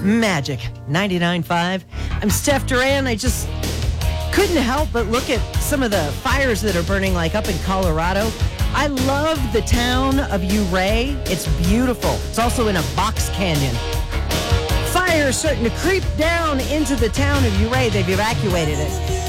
Magic 99.5. I'm Steph Duran. I just couldn't help but look at some of the fires that are burning like up in Colorado. I love the town of Ouray. It's beautiful. It's also in a box canyon. Fire is starting to creep down into the town of Ouray. They've evacuated it.